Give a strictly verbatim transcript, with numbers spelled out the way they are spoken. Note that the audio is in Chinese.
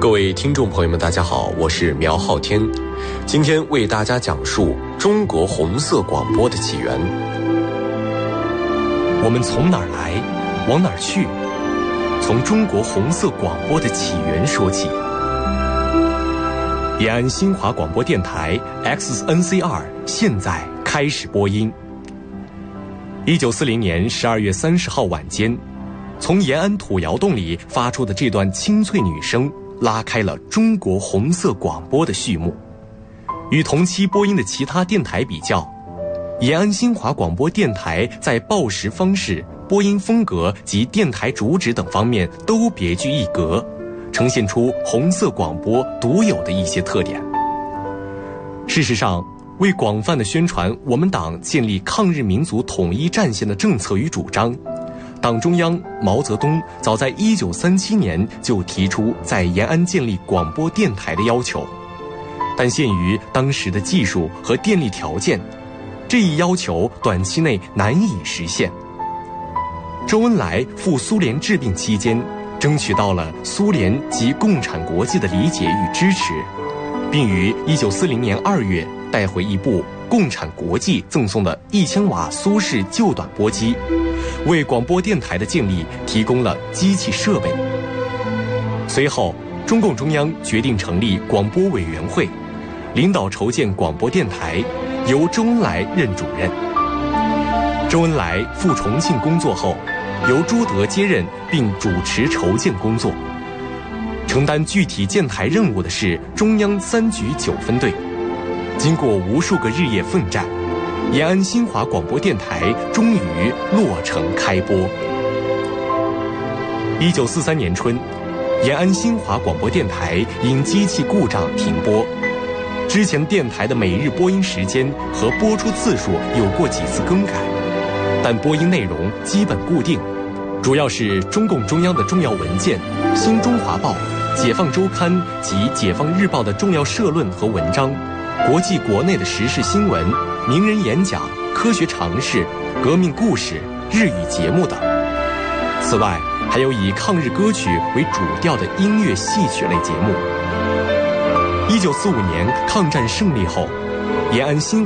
各位听众朋友们，大家好，我是苗浩天，今天为大家讲述中国红色广播的起源。 我们从哪儿来，往哪儿去？从中国红色广播的起源说起。延安新华广播电台 X N C 二现在开始播音。一九四零年十二月三十号晚间，从延安土窑洞里发出的这段清脆女声，拉开了中国红色广播的序幕。与同期播音的其他电台比较，延安新华广播电台在报时方式、播音风格及电台主旨等方面都别具一格，呈现出红色广播独有的一些特点。事实上，为广泛的宣传我们党建立抗日民族统一战线的政策与主张，党中央毛泽东早在一九三七年就提出在延安建立广播电台的要求，但限于当时的技术和电力条件，这一要求短期内难以实现。周恩来赴苏联治病期间，争取到了苏联及共产国际的理解与支持，并于一九四零年二月带回一部共产国际赠送的一千瓦苏式旧短波机，为广播电台的建立提供了机器设备。随后，中共中央决定成立广播委员会，领导筹建广播电台，由周恩来任主任。周恩来赴重庆工作后，由朱德接任并主持筹建工作。承担具体建台任务的是中央三局九分队。经过无数个日夜奋战，延安新华广播电台终于落成开播。一九四三年春，延安新华广播电台因机器故障停播。之前电台的每日播音时间和播出次数有过几次更改，但播音内容基本固定，主要是中共中央的重要文件、新中华报、解放周刊及解放日报的重要社论和文章，国际国内的时事新闻、名人演讲、科学常识、革命故事、日语节目等。此外，还有以抗日歌曲为主调的音乐戏曲类节目。一九四五年抗战胜利后，延安新